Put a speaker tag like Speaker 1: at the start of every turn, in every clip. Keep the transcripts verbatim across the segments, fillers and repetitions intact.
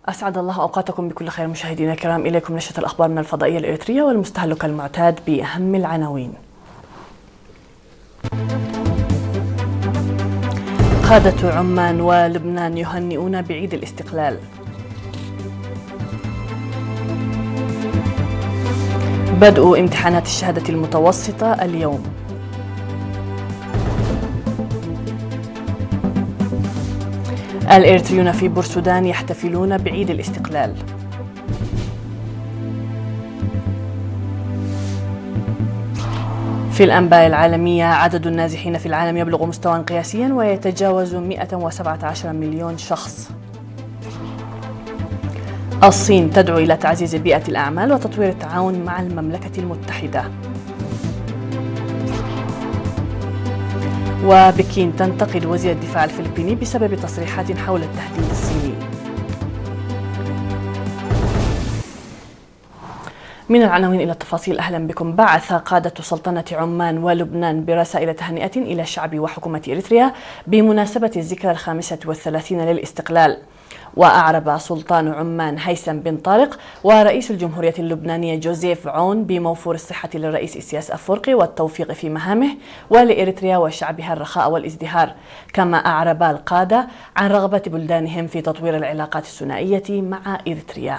Speaker 1: أسعد الله أوقاتكم بكل خير مشاهدينا الكرام. إليكم نشرة الأخبار من الفضائية الإريترية والمستهلك المعتاد بأهم العناوين. قادة عمان ولبنان يهنئون بعيد الاستقلال. بدء امتحانات الشهادة المتوسطة اليوم. الإريتريون في بورسودان يحتفلون بعيد الاستقلال. في الأنباء العالمية، عدد النازحين في العالم يبلغ مستوى قياسيا ويتجاوز مئة وسبعة عشر مليون شخص. الصين تدعو إلى تعزيز بيئة الأعمال وتطوير التعاون مع المملكة المتحدة. وبكين تنتقد وزير الدفاع الفلبيني بسبب تصريحات حول التهديد الصيني. من العناوين إلى التفاصيل، أهلا بكم. بعث قادة سلطنة عمان ولبنان برسائل تهنئة إلى الشعب وحكومة إريتريا بمناسبة الذكرى الخامسة والثلاثين للاستقلال. وأعرب سلطان عمان هيثم بن طارق ورئيس الجمهورية اللبنانية جوزيف عون بموفور الصحة للرئيس إسياس أفورقي والتوفيق في مهامه، ولإريتريا وشعبها الرخاء والازدهار. كما أعرب القادة عن رغبة بلدانهم في تطوير العلاقات الثنائية مع إريتريا.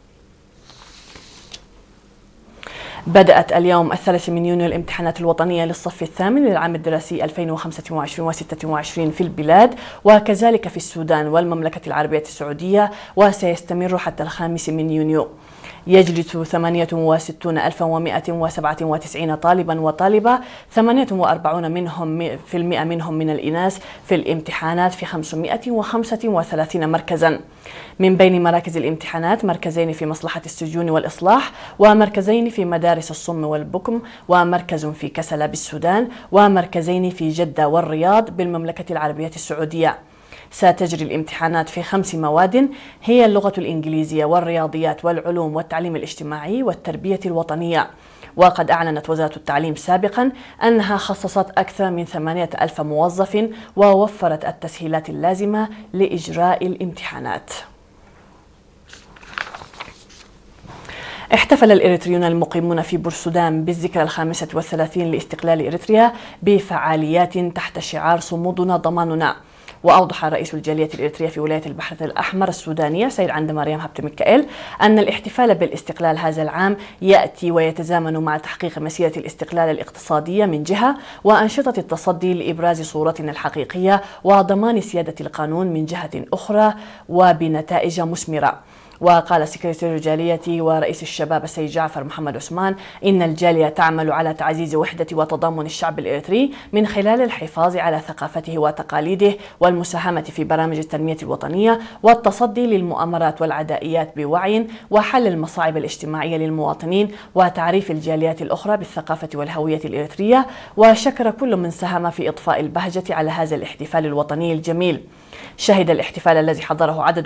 Speaker 1: بدأت اليوم الثالث من يونيو الامتحانات الوطنية للصف الثامن للعام الدراسي ألفين وخمسة وعشرين وستة وعشرين في البلاد، وكذلك في السودان والمملكة العربية السعودية، وسيستمر حتى الخامس من يونيو. يجلس ثمانية وستين ألفا ومئة وسبعة وتسعين طالبا وطالبة، ثمانية وأربعين منهم في المئة منهم من الإناث في الامتحانات في خمسمئة وخمسة وثلاثين مركزا. من بين مراكز الامتحانات مركزين في مصلحة السجون والإصلاح، ومركزين في مدارس الصم والبكم، ومركز في كسلا بالسودان، ومركزين في جدة والرياض بالمملكة العربية السعودية. ستجري الامتحانات في خمس مواد هي اللغة الإنجليزية والرياضيات والعلوم والتعليم الاجتماعي والتربية الوطنية. وقد أعلنت وزارة التعليم سابقا أنها خصصت أكثر من ثمانية ألف موظف ووفرت التسهيلات اللازمة لإجراء الامتحانات. احتفل الإريتريون المقيمون في بورسودان بالذكرى الخامسة والثلاثين لاستقلال إريتريا بفعاليات تحت شعار صمودنا ضماننا. وأوضح رئيس الجالية الإريترية في ولاية البحر الأحمر السودانية سيد عند مريم هبت ميكائيل أن الاحتفال بالاستقلال هذا العام يأتي ويتزامن مع تحقيق مسيرة الاستقلال الاقتصادية من جهة، وأنشطة التصدي لإبراز صورتنا الحقيقية وضمان سيادة القانون من جهة أخرى، وبنتائج مثمرة. وقال سكرتير الجالية ورئيس الشباب السيد جعفر محمد عثمان إن الجالية تعمل على تعزيز وحدة وتضامن الشعب الإريتري من خلال الحفاظ على ثقافته وتقاليده والمساهمة في برامج التنمية الوطنية والتصدي للمؤامرات والعدائيات بوعي، وحل المصاعب الاجتماعية للمواطنين وتعريف الجاليات الأخرى بالثقافة والهوية الإريترية. وشكر كل من ساهم في إضفاء البهجة على هذا الاحتفال الوطني الجميل. شهد الاحتفال الذي حضره عدد